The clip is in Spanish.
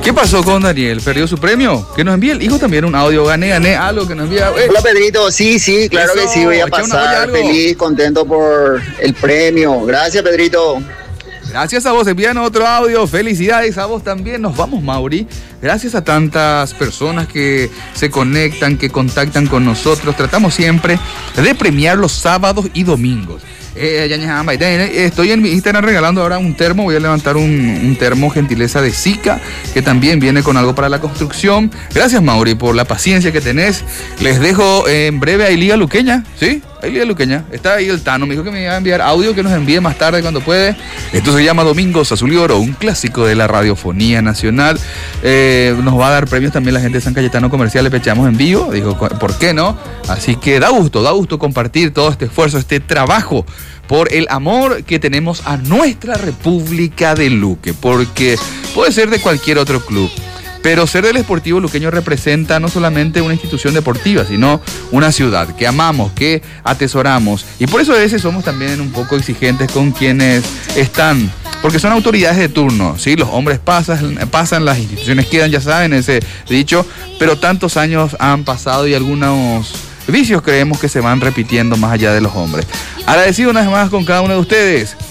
¿Qué pasó con Daniel? ¿Perdió su premio? Que nos envíe el hijo también un audio. Gané algo que nos envía. Hola Pedrito, sí, claro que sí, voy a pasar feliz, contento por el premio. Gracias Pedrito. Gracias a vos, envían otro audio, felicidades a vos también. Nos vamos, Mauri. Gracias a tantas personas que se conectan, que contactan con nosotros. Tratamos siempre de premiar los sábados y domingos. Estoy en mi Instagram regalando ahora un termo. Voy a levantar un termo gentileza de Zika, que también viene con algo para la construcción. Gracias, Mauri, por la paciencia que tenés. Les dejo en breve a Liga Luqueña, ¿sí? Liga Luqueña. Está ahí el Tano, me dijo que me iba a enviar audio, que nos envíe más tarde cuando puede. Esto se llama Domingos Azul y Oro, un clásico de la radiofonía nacional. Nos va a dar premios también la gente de San Cayetano Comercial, le pechamos en vivo. Dijo, ¿por qué no? Así que da gusto compartir todo este esfuerzo, este trabajo por el amor que tenemos a nuestra República de Luque, porque puede ser de cualquier otro club, pero ser del Sportivo Luqueño representa no solamente una institución deportiva, sino una ciudad que amamos, que atesoramos, y por eso a veces somos también un poco exigentes con quienes están, porque son autoridades de turno, ¿sí? Los hombres pasan, las instituciones quedan, ya saben ese dicho, pero tantos años han pasado y algunos vicios creemos que se van repitiendo más allá de los hombres. Agradecido una vez más con cada uno de ustedes.